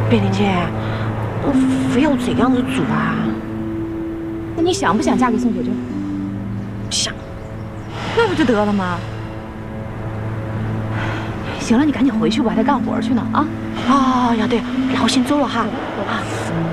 贝玲姐，非要这样子做啊？ 那你想不想嫁给宋九九？ 想。 那不就得了吗？行了，你赶紧回去吧，还得干活去呢啊！ 啊，要得，那我先走了哈。啊。